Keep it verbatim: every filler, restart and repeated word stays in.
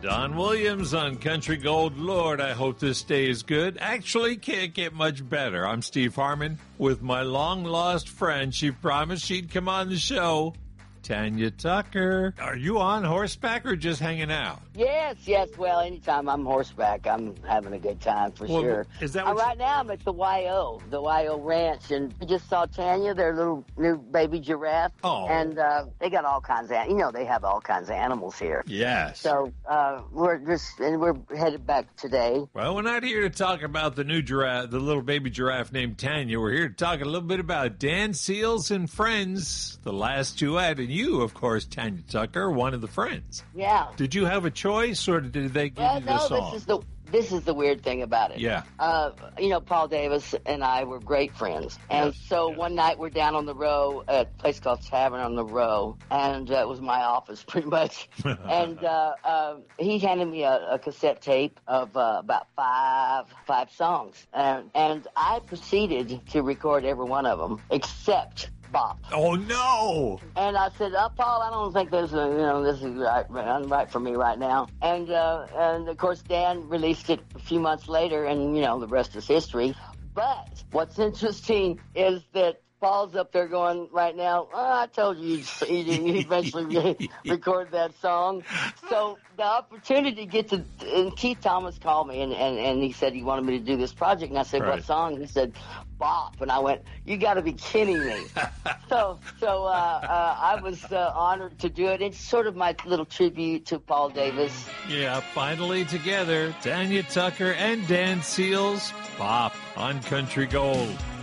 Don Williams on Country Gold. Lord, I hope this day is good. Actually, can't get much better. I'm Steve Harmon with my long-lost friend. She promised she'd come on the show, Tanya Tucker. Are you on horseback or just hanging out? Yes, yes. Well, anytime I'm horseback, I'm having a good time for well, sure. Is that uh, what right now? I'm at the Y O, the Y O Ranch, and we just saw Tanya, their little new baby giraffe. Oh. And uh, they got all kinds of, you know, they have all kinds of animals here. Yes. So uh, we're just, and we're headed back today. Well, we're not here to talk about the new giraffe, the little baby giraffe named Tanya. We're here to talk a little bit about Dan Seals and Friends, the last duet, and you, of course, Tanya Tucker, one of the friends. Yeah. Did you have a choice, or did they give well, you the no, song? This is the This is the weird thing about it. Yeah. Uh, you know, Paul Davis and I were great friends. And so yeah. one night we're down on the row at a place called Tavern on the Row. And uh, it was my office pretty much. and uh, uh, he handed me a, a cassette tape of uh, about five five songs. And, and I proceeded to record every one of them except Bop. Oh no! And I said, oh, Paul, I don't think this is, you know, this is right, right for me right now. And uh, and of course, Dan released it a few months later, and you know, the rest is history. But what's interesting is that Paul's up there going right now, oh, I told you you'd, you'd eventually record that song. So the opportunity to get to, and Keith Thomas called me and, and, and he said he wanted me to do this project. And I said, right. What song? He said, Bop. And I went, you got to be kidding me. so so uh, uh, I was uh, honored to do it. It's sort of my little tribute to Paul Davis. Yeah, finally together, Tanya Tucker and Dan Seals, Bop on Country Gold.